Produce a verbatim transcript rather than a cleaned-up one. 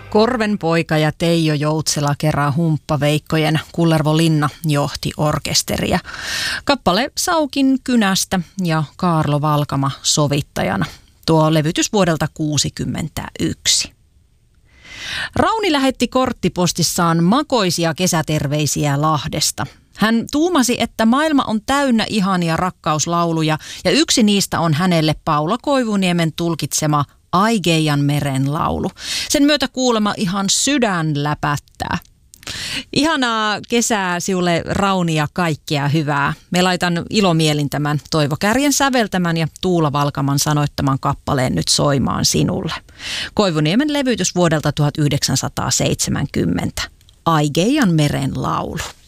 Korvenpoika ja Teijo Joutsela kerää humppaveikkojen Kullervo Linna johti orkesteria. Kappale Saukin kynästä ja Kaarlo Valkama sovittajana. Tuo levytys vuodelta kuusikymmentäyksi. Rauni lähetti korttipostissaan makoisia kesäterveisiä Lahdesta. Hän tuumasi, että maailma on täynnä ihania rakkauslauluja ja yksi niistä on hänelle Paula Koivuniemen tulkitsema Aigeian meren laulu. Sen myötä kuulemma ihan sydän läpättää. Ihanaa kesää sinulle, Rauni, ja kaikkea hyvää. Me laitan ilomielin tämän Toivo Kärjen säveltämän ja Tuula Valkaman sanoittaman kappaleen nyt soimaan sinulle. Koivuniemen levytys vuodelta tuhatyhdeksänsataaseitsemänkymmentä. Aigeian meren laulu.